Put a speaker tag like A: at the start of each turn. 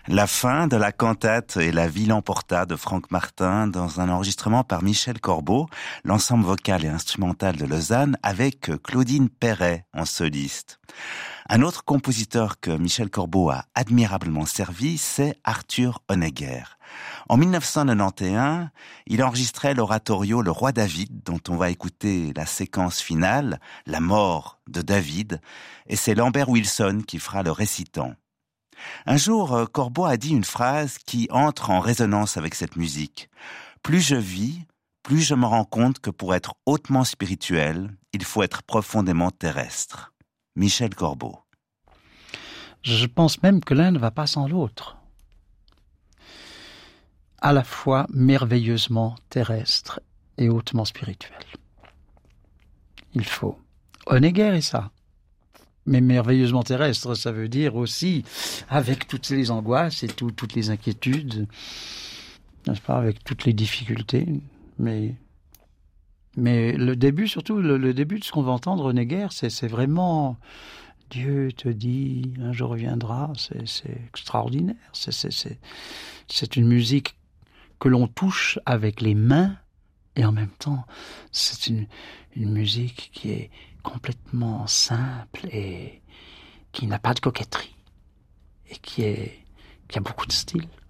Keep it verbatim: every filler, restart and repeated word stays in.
A: La fin de la cantate Et la vie l'emporta de Franck Martin dans un enregistrement par Michel Corbeau, l'ensemble vocal et instrumental de Lausanne avec Claudine Perret en soliste. Un autre compositeur que Michel Corbeau a admirablement servi, c'est Arthur Honegger. En dix-neuf cent quatre-vingt-onze, il enregistrait l'oratorio Le Roi David, dont on va écouter la séquence finale, la mort de David, et c'est Lambert Wilson qui fera le récitant. Un jour, Corbeau a dit une phrase qui entre en résonance avec cette musique. Plus je vis, plus je me rends compte que pour être hautement spirituel, il faut être profondément terrestre. Michel Corbeau.
B: Je pense même que l'un ne va pas sans l'autre. À la fois merveilleusement terrestre et hautement spirituel. Il faut. Honegger est ça. Mais merveilleusement terrestre, ça veut dire aussi, avec toutes les angoisses et tout, toutes les inquiétudes, n'est-ce pas, avec toutes les difficultés, mais, mais le début, surtout, le, le début de ce qu'on va entendre, Honegger, c'est, c'est vraiment, Dieu te dit, un jour viendra, c'est, c'est extraordinaire, c'est, c'est, c'est, c'est une musique que l'on touche avec les mains, et en même temps, c'est une, une musique qui est complètement simple et qui n'a pas de coquetterie et qui est qui a beaucoup de style.